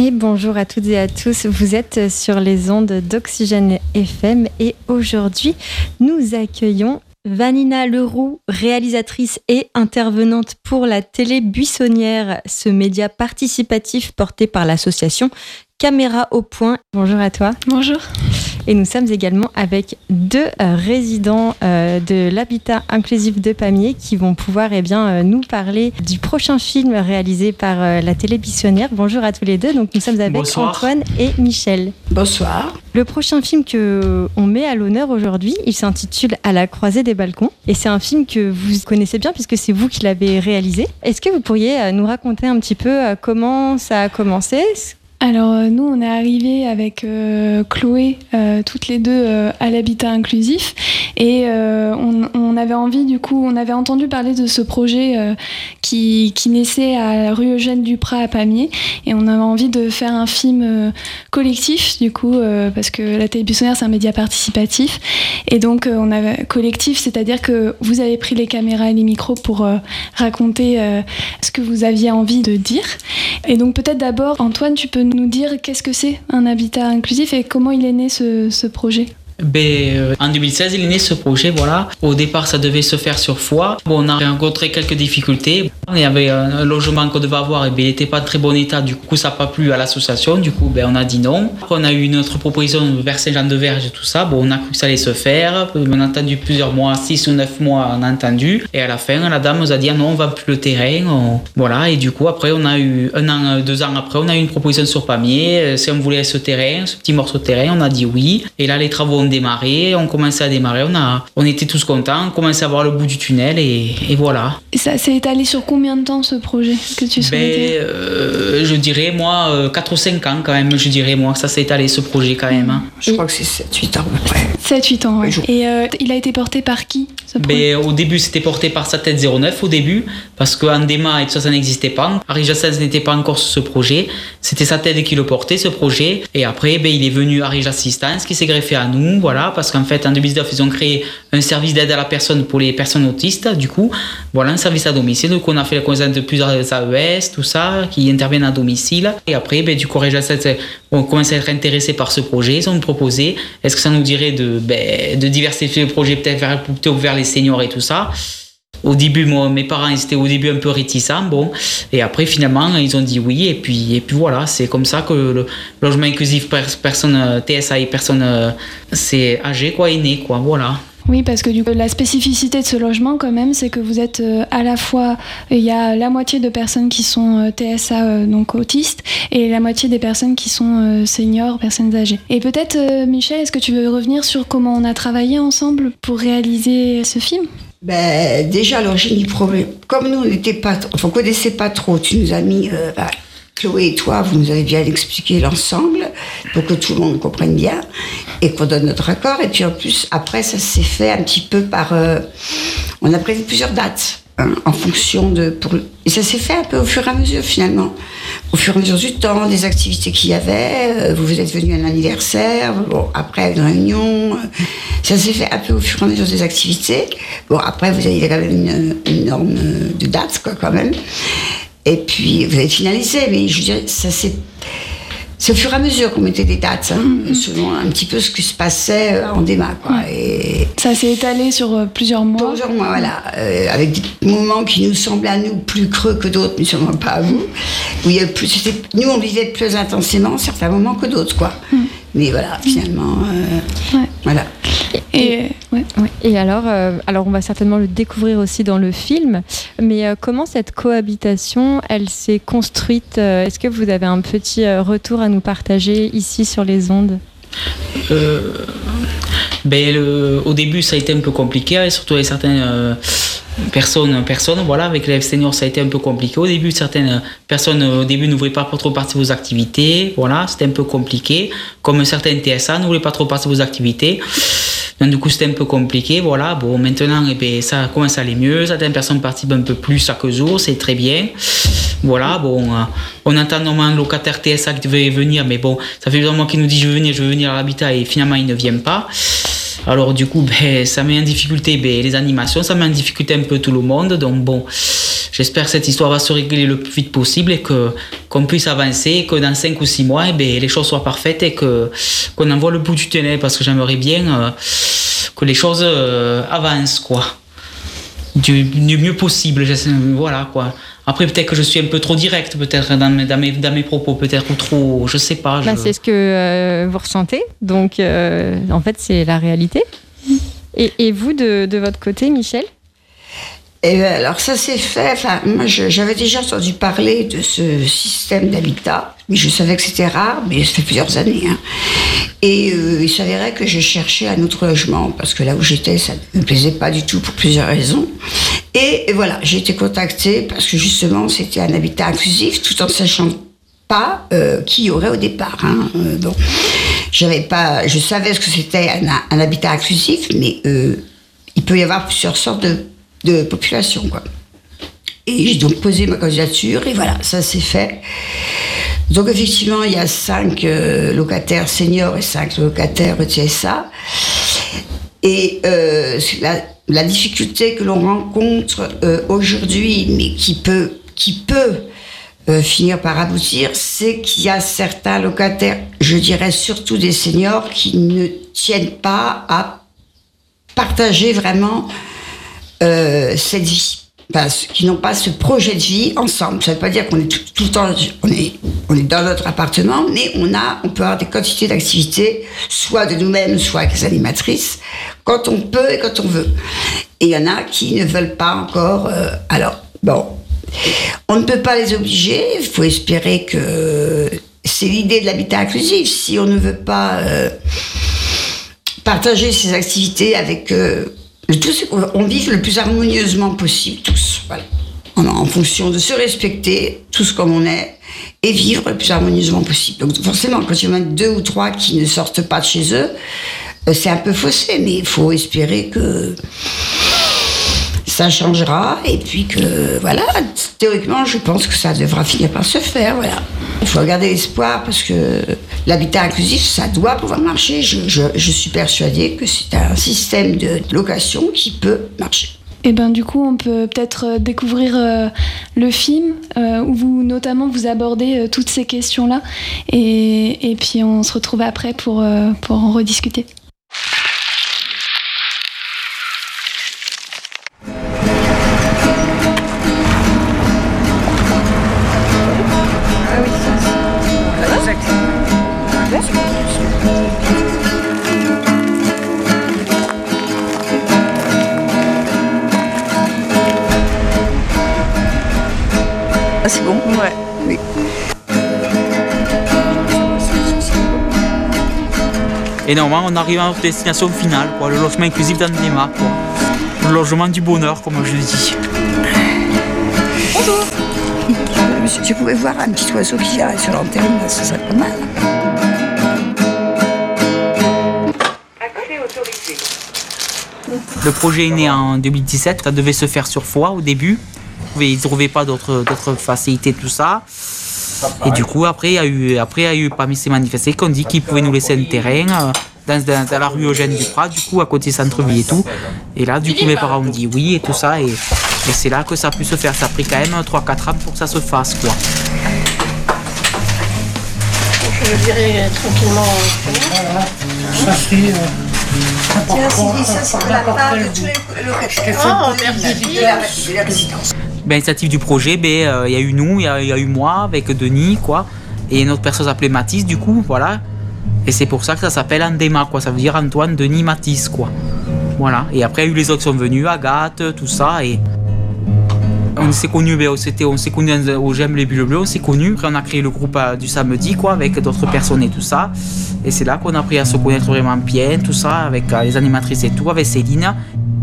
Et bonjour à toutes et à tous, vous êtes sur les ondes d'Oxygène FM et aujourd'hui nous accueillons Vanina Leroux, réalisatrice et intervenante pour la télé buissonnière, ce média participatif porté par l'association Caméra au Point. Bonjour à toi. Bonjour. Et nous sommes également avec deux résidents de l'habitat inclusif de Pamiers qui vont pouvoir nous parler du prochain film réalisé par la télé buissonnière. Bonjour à tous les deux. Donc nous sommes avec Bonsoir. Antoine et Michel. Bonsoir. Le prochain film qu'on met à l'honneur aujourd'hui, il s'intitule À la croisée des balcons. Et c'est un film que vous connaissez bien puisque c'est vous qui l'avez réalisé. Est-ce que vous pourriez nous raconter un petit peu comment ça a commencé ? Alors nous on est arrivés avec Chloé toutes les deux à l'habitat inclusif et on avait envie on avait entendu parler de ce projet qui naissait à la rue Eugène Duprat à Pamiers et on avait envie de faire un film collectif parce que la télé buissonnière c'est un média participatif et donc on avait collectif, c'est-à-dire que vous avez pris les caméras et les micros pour raconter ce que vous aviez envie de dire. Et donc peut-être d'abord Antoine, tu peux nous dire qu'est-ce que c'est un habitat inclusif et comment il est né ce projet ? En 2016, il est né ce projet, voilà. Au départ, ça devait se faire sur Foix. On a rencontré quelques difficultés. Il y avait un logement qu'on devait avoir, il n'était pas en très bon état. Du coup, ça n'a pas plu à l'association. Du coup, on a dit non. Après, on a eu une autre proposition vers Saint-Jean-de-Verge et tout ça. On a cru que ça allait se faire. On a attendu plusieurs mois, 6 ou 9 mois, on a entendu. Et à la fin, la dame nous a dit non, on ne vend plus le terrain. Voilà. Et du coup, après, on a eu 1 an, 2 ans après, on a eu une proposition sur Pamiers. Si on voulait ce terrain, ce petit morceau de terrain, on a dit oui. Et là, les travaux ont démarré, on commençait à démarrer, on était tous contents, on commençait à voir le bout du tunnel et voilà. Et ça s'est étalé sur combien de temps ce projet que tu souhaitais ? Je dirais moi 4 ou 5 ans quand même, je dirais moi, ça s'est étalé ce projet quand même. Hein. Je crois que c'est 7-8 ans à peu près. 7-8 ans, ouais. Et il a été porté par qui ce projet ? Au début c'était porté par Satellite 09 au début, parce qu'en déma et tout ça n'existait pas. Harry Jassens n'était pas encore sur ce projet, c'était Satellite qui le portait ce projet et après il est venu Harry Assistance qui s'est greffé à nous. Voilà, parce qu'en fait, en 2019, ils ont créé un service d'aide à la personne pour les personnes autistes. Du coup, voilà, un service à domicile. Donc, on a fait la connaissance de plusieurs AES, tout ça, qui interviennent à domicile. Et après, du coup, on commence à être intéressés par ce projet. Ils ont proposé, est-ce que ça nous dirait de diversifier le projet peut-être plutôt vers les seniors et tout ça. Au début, mes parents ils étaient au début un peu réticents, et après finalement ils ont dit oui, et puis voilà, c'est comme ça que le logement inclusif personne TSA et personne c'est âgé est né voilà. Oui, parce que du coup, la spécificité de ce logement, quand même, c'est que vous êtes à la fois, il y a la moitié de personnes qui sont TSA, donc autistes, et la moitié des personnes qui sont seniors, personnes âgées. Et peut-être, Michel, est-ce que tu veux revenir sur comment on a travaillé ensemble pour réaliser ce film ? Déjà, à l'origine du problème, comme nous, on ne connaissait pas trop, tu nous as mis... Chloé et toi, vous nous avez bien expliqué l'ensemble pour que tout le monde comprenne bien et qu'on donne notre accord. Et puis en plus, après, ça s'est fait un petit peu par... on a prévu plusieurs dates en fonction et ça s'est fait un peu au fur et à mesure finalement. Au fur et à mesure du temps, des activités qu'il y avait. Vous êtes venus à un anniversaire, après une réunion. Ça s'est fait un peu au fur et à mesure des activités. Après, vous avez quand même une norme de dates, quand même. Et puis, vous avez finalisé, mais je dirais, c'est au fur et à mesure qu'on mettait des dates, selon un petit peu ce qui se passait en déma, Et ça s'est étalé sur plusieurs mois. Plusieurs mois, voilà. Avec des moments qui nous semblaient à nous plus creux que d'autres, mais sûrement pas à vous. Où il y a nous, on vivait plus intensément certains moments que d'autres, Mais voilà, finalement, voilà. Et alors, on va certainement le découvrir aussi dans le film, mais comment cette cohabitation, elle s'est construite ? Est-ce que vous avez un petit retour à nous partager ici sur les ondes ? Au début, ça a été un peu compliqué, surtout avec certaines personnes, voilà, avec les seniors, ça a été un peu compliqué. Au début, certaines personnes, ne voulaient pas trop participer aux activités, voilà, c'était un peu compliqué. Comme certains TSA ne voulaient pas trop participer aux activités. Donc, du coup, c'était un peu compliqué, voilà. Maintenant, ça commence à aller mieux. Certaines personnes participent un peu plus chaque jour, c'est très bien. Voilà, on entend normalement un locataire TSA qui devait venir, mais ça fait plusieurs mois qu'il nous dit je veux venir à l'habitat et finalement il ne vient pas. Alors du coup, ça met en difficulté les animations, ça met en difficulté un peu tout le monde. Donc j'espère que cette histoire va se régler le plus vite possible et qu'on puisse avancer, et que dans 5 ou 6 mois, les choses soient parfaites et qu'on en voit le bout du tunnel, parce que j'aimerais bien que les choses avancent, quoi. Du mieux possible, voilà, quoi. Après, peut-être que je suis un peu trop direct, peut-être dans mes propos, peut-être, ou trop, je sais pas. C'est ce que vous ressentez, donc en fait, c'est la réalité. Et vous, de votre côté, Michel ? Alors ça s'est fait, moi j'avais déjà entendu parler de ce système d'habitat, mais je savais que c'était rare, mais ça fait plusieurs années. Hein. Et il s'avérait que je cherchais un autre logement, parce que là où j'étais, ça ne me plaisait pas du tout pour plusieurs raisons. Et voilà, j'ai été contactée parce que justement c'était un habitat inclusif, tout en sachant pas qui y aurait au départ. Hein. Bon, je savais ce que c'était un habitat inclusif, mais il peut y avoir plusieurs sortes de population, quoi. Et j'ai donc posé ma candidature et voilà, ça s'est fait. Donc effectivement, il y a 5 locataires seniors et 5 locataires TSA. Et la difficulté que l'on rencontre aujourd'hui, mais qui peut finir par aboutir, c'est qu'il y a certains locataires, je dirais surtout des seniors, qui ne tiennent pas à partager vraiment cette vie, qui n'ont pas ce projet de vie ensemble. Ça ne veut pas dire qu'on est tout le temps, on est dans notre appartement, mais on peut avoir des quantités d'activités, soit de nous-mêmes, soit avec les animatrices, quand on peut et quand on veut. Et il y en a qui ne veulent pas encore. Alors, bon, on ne peut pas les obliger, il faut espérer que c'est l'idée de l'habitat inclusif. Si on ne veut pas partager ces activités avec tous, on vive le plus harmonieusement possible, tous. Voilà. En fonction de se respecter, tous comme on est, et vivre le plus harmonieusement possible. Donc forcément, quand il y en a 2 ou 3 qui ne sortent pas de chez eux, c'est un peu faussé, mais il faut espérer que ça changera, et puis que, voilà, théoriquement, je pense que ça devra finir par se faire, voilà. Il faut garder l'espoir, parce que l'habitat inclusif, ça doit pouvoir marcher. Je suis persuadée que c'est un système de location qui peut marcher. Et ben du coup, on peut peut-être découvrir le film où vous abordez toutes ces questions-là, et puis on se retrouve après pour en rediscuter. Ah, c'est bon ? Ouais. Oui. Et normalement, on arrive à notre destination finale, quoi, le logement inclusif d'Andema, quoi. Le logement du bonheur, comme je le dis. Bonjour. Monsieur, je pouvais voir un petit oiseau qui vient sur l'antenne, ça serait pas mal. Accès autorisé. Le projet est né en 2017, ça devait se faire sur foi au début. Ils ne trouvaient pas d'autres facilités, tout ça. Et du coup, après, il y a eu parmi ces manifestants qui ont dit qu'ils pouvaient nous laisser un terrain dans la rue Eugène Duprat, du coup, à côté centre-ville et tout. Et là, du coup, mes parents ont dit oui et tout ça. Et c'est là que ça a pu se faire. Ça a pris quand même 3-4 ans pour que ça se fasse, quoi. Je dirais tranquillement. Voilà. Ça c'est. Ça, c'est de la part de tous les locataires. Oh, merci de la résidence. L'initiative du projet, il y a eu nous, il y a eu moi avec Denis, quoi, et une autre personne s'appelait Mathis, du coup, voilà. Et c'est pour ça que ça s'appelle Andema, quoi. Ça veut dire Antoine, Denis, Mathis, quoi. Voilà. Et après, il y a eu les autres qui sont venus, Agathe, tout ça, et on s'est connus, au J'aime les Bulles Bleues, on s'est connus. Après, on a créé le groupe du samedi, quoi, avec d'autres personnes et tout ça. Et c'est là qu'on a appris à se connaître vraiment bien, tout ça, avec les animatrices et tout, avec Céline.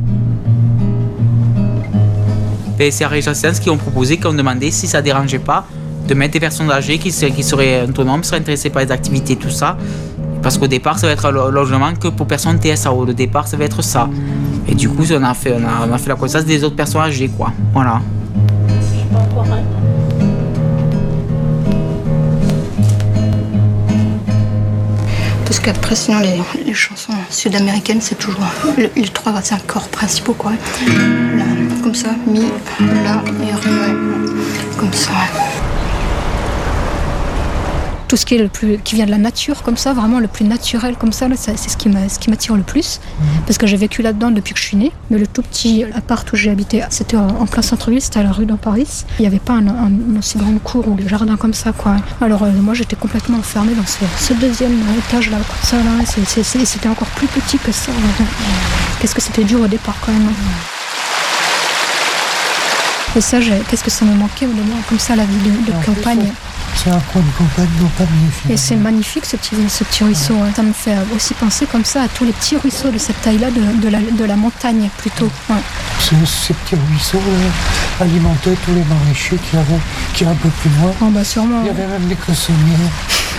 Et c'est Arrêt Assistance qui ont proposé, qui ont demandé si ça dérangeait pas de mettre des personnes âgées qui seraient autonomes, qui seraient intéressées par les activités, tout ça. Parce qu'au départ, ça va être un logement que pour personnes TSA. Au départ, ça va être ça. Et du coup, on a fait la connaissance des autres personnes âgées, quoi. Voilà. Parce qu'après, sinon, les chansons sud-américaines, c'est toujours les 3 accords principaux, quoi. Là, comme ça, mi, la et ré, comme ça. Tout ce qui vient de la nature, comme ça, vraiment le plus naturel, comme ça, là, c'est ce qui m'attire le plus. Parce que j'ai vécu là-dedans depuis que je suis née. Mais le tout petit appart où j'ai habité, c'était en plein centre-ville, c'était à la rue d'Paris. Il n'y avait pas un aussi grand cours ou des jardins comme ça, quoi. Alors moi, j'étais complètement enfermée dans ce deuxième étage-là, comme ça, là. C'était encore plus petit que ça. Qu'est-ce que c'était dur au départ, quand même. Et ça, qu'est-ce que ça me manquait, comme ça, la vie de campagne. C'est un coin de campagne non pas magnifique. Et c'est magnifique ce petit ruisseau. Hein. Ça me fait aussi penser comme ça à tous les petits ruisseaux de cette taille-là, de la montagne plutôt. Ouais. Ces petits ruisseaux alimentaient tous les maraîchers qui est un peu plus loin. Oh, bah sûrement. Il y avait même des cressonnières.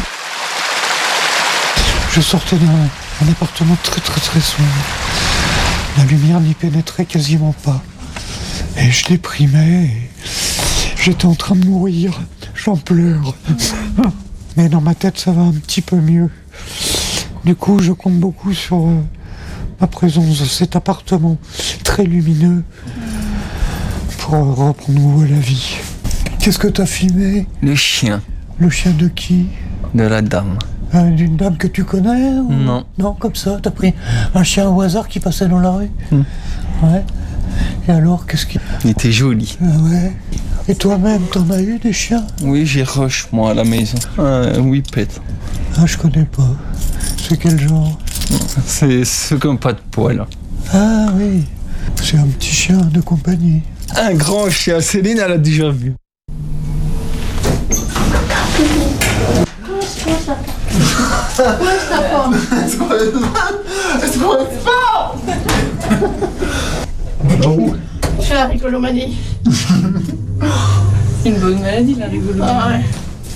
Je sortais d'un appartement très très très sombre. La lumière n'y pénétrait quasiment pas. Et je déprimais. Et j'étais en train de mourir. J'en pleure. Mais dans ma tête, ça va un petit peu mieux. Du coup, je compte beaucoup sur ma présence dans cet appartement très lumineux pour reprendre goût à la vie. Qu'est-ce que t'as filmé ? Le chien. Le chien de qui ? De la dame. D'une dame que tu connais ou... Non. Non, comme ça, t'as pris un chien au hasard qui passait dans la rue ? Ouais. Et alors, qu'est-ce qu'il... Il était joli. Ouais. Et toi-même, t'en as eu des chiens ? Oui, j'ai Rush, moi, à la maison. Oui, pète. Ah, je connais pas. C'est quel genre ? C'est ceux qui n'ont pas de poils. Ah oui, c'est un petit chien de compagnie. Un grand chien, Céline, elle a déjà vu. C'est la rigolomanie. Une bonne maladie, la rigolomanie. Ah ouais.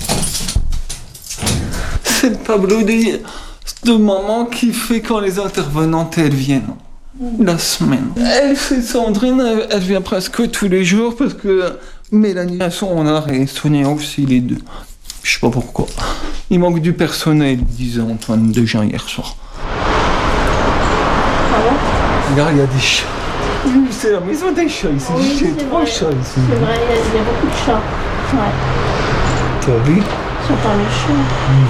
C'est le tableau de maman qui fait quand les intervenantes, elles viennent. La semaine. Elle, c'est Sandrine, elle vient presque tous les jours parce que Mélanie a son art et Sonia aussi, les deux. Je sais pas pourquoi. Il manque du personnel, disait Antoine Dejean hier soir. Regarde, il y a des chats. Oui, c'est la maison des chats ici. Oui, J'ai c'est 3 vrai. chats ici. C'est vrai, il y a beaucoup de chats. Ouais. T'as vu? Ils sont pas méchants.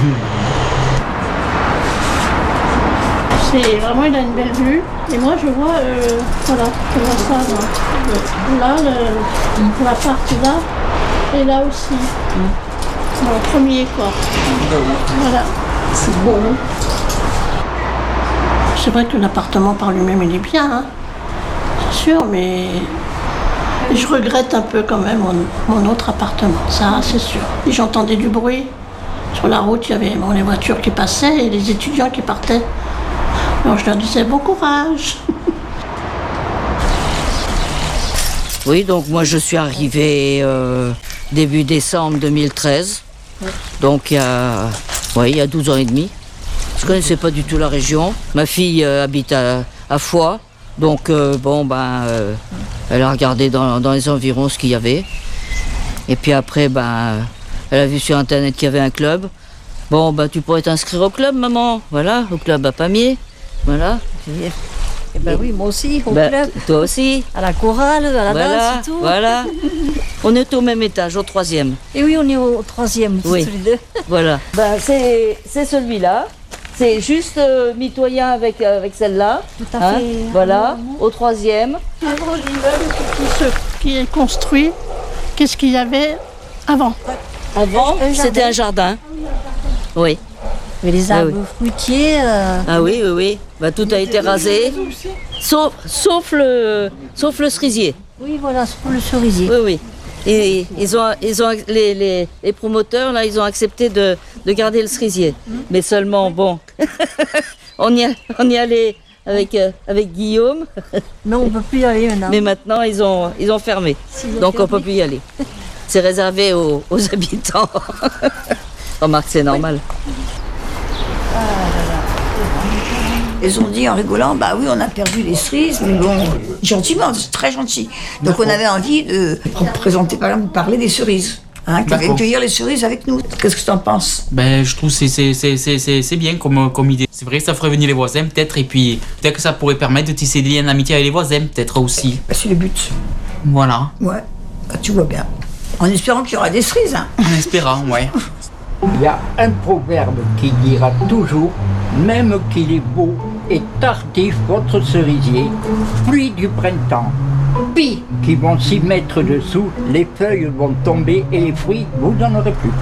C'est vraiment, il a une belle vue. Et moi, je vois, voilà, je vois ça, moi. Là, la partie là, et là aussi. Dans le premier, quoi. Voilà. C'est beau. C'est vrai que l'appartement par lui-même, il est bien, hein. C'est sûr, mais je regrette un peu quand même mon autre appartement, ça, c'est sûr. Et j'entendais du bruit. Sur la route, il y avait les voitures qui passaient et les étudiants qui partaient. Alors je leur disais bon courage. Oui, donc moi je suis arrivée début décembre 2013. Donc il y a 12 ans et demi. Je ne connaissais pas du tout la région. Ma fille habite à Foix. Donc elle a regardé dans les environs ce qu'il y avait. Et puis après, elle a vu sur internet qu'il y avait un club. Bon, tu pourrais t'inscrire au club, maman. Voilà, au club à Pamiers. Voilà. Eh ben oui, moi aussi, au club. Toi aussi. À la chorale, à la danse et tout. Voilà. On est au même étage, au 3e. Et oui, on est au 3e, oui. tous les deux. Voilà. C'est celui-là. C'est juste mitoyen avec celle-là. Tout à fait. Voilà, au 3e. L'immeuble qui est construit, qu'est-ce qu'il y avait avant? Avant, c'était un jardin. Oui. Mais les arbres fruitiers. Ah oui. Tout a été rasé. Sauf le cerisier. Oui, voilà, sauf le cerisier. Oui. Et les promoteurs, là, ils ont accepté de garder le cerisier. Mais seulement, on y allait avec Guillaume. Mais on ne peut plus y aller maintenant. Mais maintenant, ils ont fermé. Donc, on ne peut plus y aller. C'est réservé aux habitants. Remarque, c'est normal. Ils ont dit en rigolant, oui, on a perdu les cerises, mais bon, gentiment, c'est très gentil. Donc on avait envie de présenter, par exemple, parler des cerises. Qui viennent cueillir les cerises avec nous. Qu'est-ce que tu en penses? Je trouve que c'est bien comme idée. C'est vrai que ça ferait venir les voisins peut-être, et puis peut-être que ça pourrait permettre de tisser des liens d'amitié avec les voisins peut-être aussi. C'est le but. Voilà. Ouais, tu vois bien. En espérant qu'il y aura des cerises. En espérant, ouais. Il y a un proverbe qui dira toujours, même qu'il est beau et tardif votre cerisier, pluie du printemps. Puis qui vont s'y mettre dessous, les feuilles vont tomber et les fruits, vous n'en aurez plus.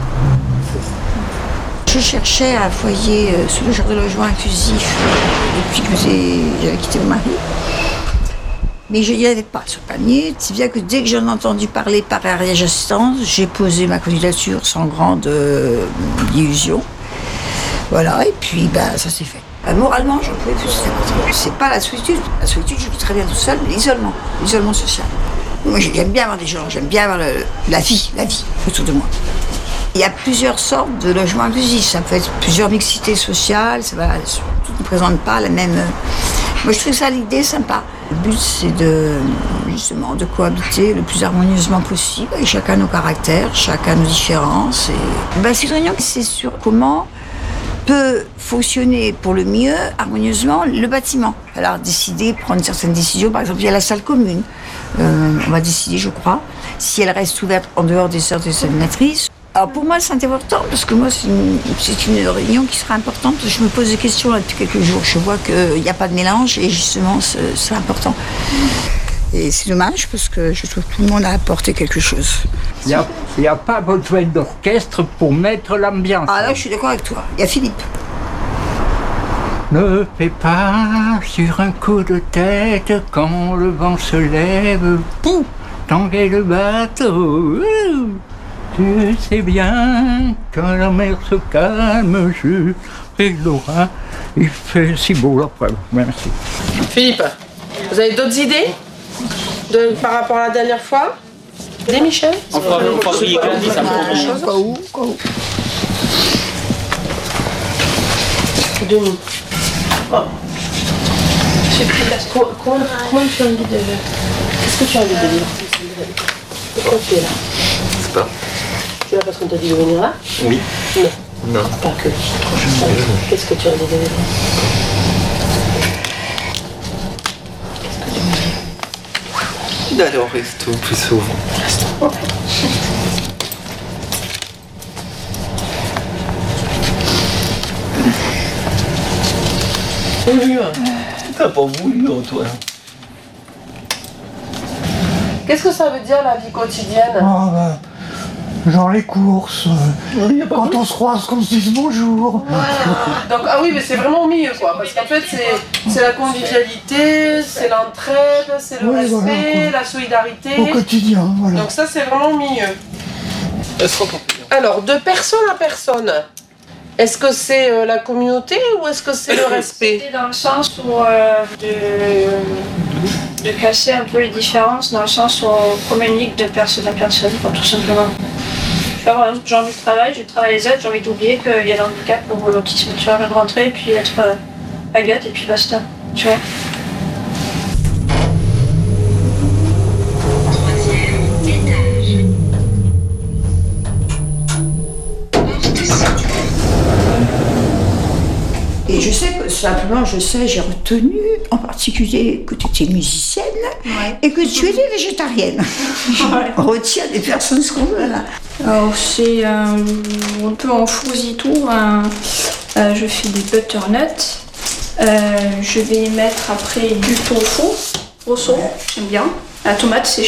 Je cherchais un foyer sous le genre de logement inclusif depuis que j'avais quitté mon mari. Mais je n'y avais pas sur le panier, si bien que dès que j'en ai entendu parler par Ariège Assistance, j'ai posé ma candidature sans grande illusion. Voilà, et puis ça s'est fait. Moralement, j'en pouvais plus, c'est pas la solitude. La solitude, je vis très bien tout seul, mais l'isolement social. Moi, j'aime bien avoir des gens, j'aime bien avoir la vie autour de moi. Il y a plusieurs sortes de logements inclusifs, ça peut être plusieurs mixités sociales, tout ne présente pas la même... Moi, je trouve ça l'idée sympa. Le but, c'est justement de cohabiter le plus harmonieusement possible, avec chacun nos caractères, chacun nos différences. C'est une réunion, c'est sur comment peut fonctionner pour le mieux, harmonieusement, le bâtiment. Alors, prendre certaines décisions, par exemple, il y a la salle commune. On va décider, je crois, si elle reste ouverte en dehors des heures des animatrices. Alors pour moi, c'est important, parce que moi, c'est une réunion qui sera importante. Je me pose des questions là, depuis quelques jours. Je vois qu'il n'y a pas de mélange, et justement, c'est important. Et c'est dommage, parce que je trouve que tout le monde a apporté quelque chose. Il n'y a pas besoin d'orchestre pour mettre l'ambiance. Ah là, je suis d'accord avec toi. Il y a Philippe. Ne fais pas sur un coup de tête quand le vent se lève. Pouf, tanguer le bateau. Tu sais bien, quand la mer se calme, et l'orage, il fait si beau l'après. Merci. Philippe, vous avez d'autres idées par rapport à la dernière fois? Des Michel? On fera briller Gladys, ça me Quoi où Demi. Oh. Comment tu as envie de... Qu'est-ce que tu as envie de lire? Pourquoi tu es là? Je sais pas. C'est là parce qu'on t'a dit de venir là? Oui. Non. Pas que. Qu'est-ce que tu as envie de lire? D'aller au resto plus souvent. T'as pas voulu, toi. Qu'est-ce que ça veut dire la vie quotidienne? Genre les courses, quand on se croise, qu'on se dise bonjour. Donc, oui, mais c'est vraiment mieux, quoi. Parce qu'en fait, c'est la convivialité, c'est l'entraide, c'est le respect, la solidarité. Au quotidien, voilà. Donc ça, c'est vraiment mieux. Alors, de personne à personne, est-ce que c'est la communauté ou est-ce que c'est le respect? C'est dans le sens où de casser un peu les différences, dans le sens où on communique de personne à personne, quoi, tout simplement. J'ai envie de travailler, je travaille les aides, j'ai envie d'oublier qu'il y a l'handicap ou l'autisme, tu vois, de rentrer et puis être baguette et puis basta, tu vois. Et je sais que simplement, j'ai retenu en particulier que tu étais musicienne et que tu étais végétarienne. On retient des personnes ce qu'on veut là. Alors c'est un peu en fousi-tout. Je fais des butternuts. Je vais y mettre après du tofu, rosso, j'aime bien. La tomate séchée.